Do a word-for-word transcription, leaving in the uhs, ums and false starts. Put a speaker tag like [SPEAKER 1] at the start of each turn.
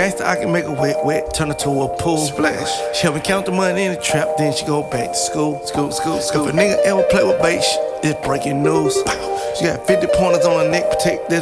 [SPEAKER 1] gangster, I can make her wet, wet, turn her to a pool. Splash. She help me count the money in the trap, then she go back to school. School, school, school. If a nigga ever play with bait, it's breaking news. She got fifty pointers on her neck, protect this